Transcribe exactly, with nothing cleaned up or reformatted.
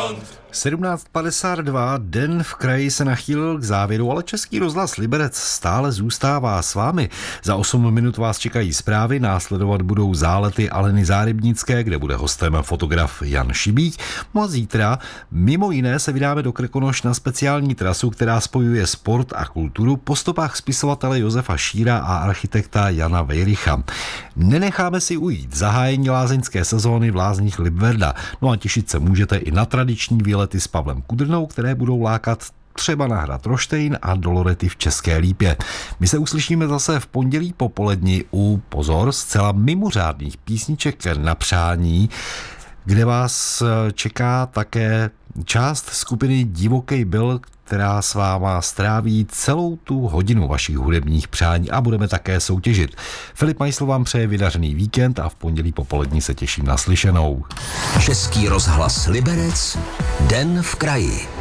sedmnáct padesát dva, den v kraji se nachýlil k závěru, ale Český rozhlas Liberec stále zůstává s vámi. Za osm minut vás čekají zprávy, následovat budou zálety Aleny Zárybnické, kde bude hostem fotograf Jan Šibík. No a zítra mimo jiné se vydáme do Krkonoš na speciální trasu, která spojuje sport a kulturu po stopách spisovatele Josefa Šíra a architekta Jana Vejricha. Nenecháme si ujít zahájení lázeňské sezóny v lázních Libverda. No a těšit se můžete i na tradiční výlety s Pavlem Kudrnou, které budou lákat třeba na hrad Roštejn a do Lorety v České Lípě. My se uslyšíme zase v pondělí popoledni u, pozor, zcela mimořádných písniček na přání, kde vás čeká také část skupiny Divokej Bill, která s váma stráví celou tu hodinu vašich hudebních přání a budeme také soutěžit. Filip Majsl vám přeje vydařený víkend a v pondělí popolední se těším na slyšenou. Český rozhlas Liberec, den v kraji.